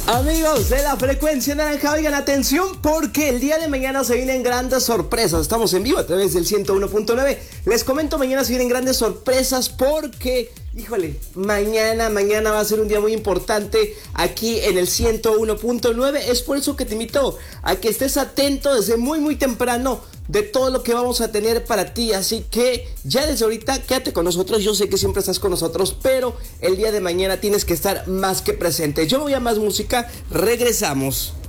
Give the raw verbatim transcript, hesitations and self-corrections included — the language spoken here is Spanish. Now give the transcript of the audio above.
Amigos de la frecuencia naranja, oigan, atención porque el día de mañana se vienen grandes sorpresas. Estamos en vivo a través del ciento uno punto nueve. Les comento, mañana se vienen grandes sorpresas porque, híjole, mañana, mañana va a ser un día muy importante aquí en el ciento uno punto nueve. Es por eso que te invito a que estés atento desde muy, muy temprano de todo lo que vamos a tener para ti. Así que ya desde ahorita quédate con nosotros. Yo sé que siempre estás con nosotros, pero el día de mañana tienes que estar más que presente. Yo me voy a más música, regresamos.